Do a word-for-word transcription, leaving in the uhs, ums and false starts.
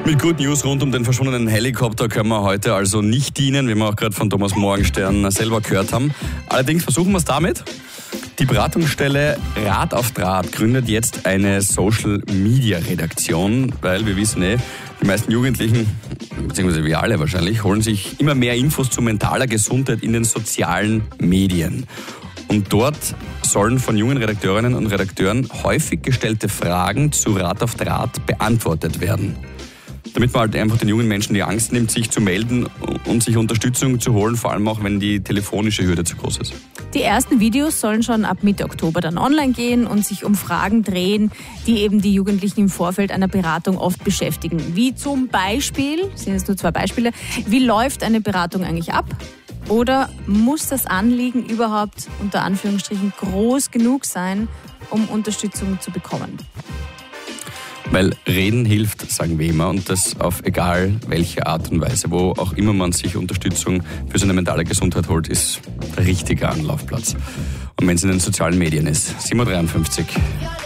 Mit Good News rund um den verschwundenen Helikopter können wir heute also nicht dienen, wie wir auch gerade von Thomas Morgenstern selber gehört haben. Allerdings versuchen wir es damit. Die Beratungsstelle Rat auf Draht gründet jetzt eine Social-Media-Redaktion, weil wir wissen eh, die meisten Jugendlichen, beziehungsweise wir alle wahrscheinlich, holen sich immer mehr Infos zu mentaler Gesundheit in den sozialen Medien. Und dort sollen von jungen Redakteurinnen und Redakteuren häufig gestellte Fragen zu Rat auf Draht beantwortet werden. Damit man halt einfach den jungen Menschen die Angst nimmt, sich zu melden und sich Unterstützung zu holen, vor allem auch, wenn die telefonische Hürde zu groß ist. Die ersten Videos sollen schon ab Mitte Oktober dann online gehen und sich um Fragen drehen, die eben die Jugendlichen im Vorfeld einer Beratung oft beschäftigen. Wie zum Beispiel, das sind jetzt nur zwei Beispiele, wie läuft eine Beratung eigentlich ab? Oder muss das Anliegen überhaupt unter Anführungsstrichen groß genug sein, um Unterstützung zu bekommen? Weil Reden hilft, sagen wir immer, und das auf egal welche Art und Weise. Wo auch immer man sich Unterstützung für seine mentale Gesundheit holt, ist der richtige Anlaufplatz. Und wenn es in den sozialen Medien ist. sieben Uhr dreiundfünfzig.